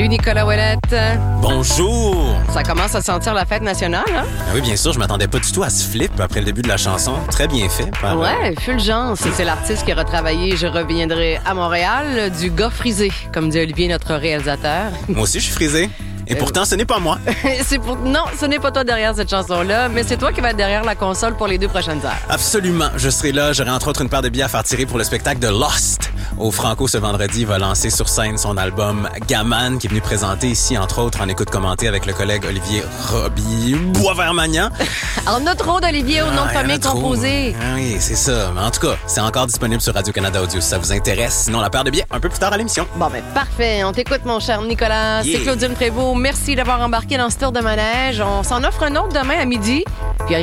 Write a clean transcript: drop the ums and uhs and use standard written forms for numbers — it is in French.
Salut Nicolas Ouellette. Bonjour! Ça commence à sentir la fête nationale, hein? Ah oui, bien sûr, je m'attendais pas du tout à ce flip après le début de la chanson. Très bien fait. Ouais, Fulgence. C'est l'artiste qui a retravaillé Je reviendrai à Montréal du gars frisé, comme dit Olivier, notre réalisateur. Moi aussi, je suis frisé. Et pourtant, ce n'est pas moi. Non, ce n'est pas toi derrière cette chanson-là, mais c'est toi qui vas être derrière la console pour les 2 prochaines heures. Absolument. Je serai là. J'aurai entre autres une paire de billets à faire tirer pour le spectacle de Lost. Au Franco, ce vendredi, il va lancer sur scène son album Gaman, qui est venu présenter ici, entre autres, en écoute commentée avec le collègue Olivier Roby Boisvert-Magnan. On a trop d'Olivier au nom de famille composé. Ah oui, c'est ça. Mais en tout cas, c'est encore disponible sur Radio-Canada Audio si ça vous intéresse. Sinon, la paire de billets un peu plus tard à l'émission. Bon, ben parfait. On t'écoute, mon cher Nicolas. Yeah. C'est Claudine Prévost. Merci d'avoir embarqué dans ce tour de manège. On s'en offre un autre demain à midi.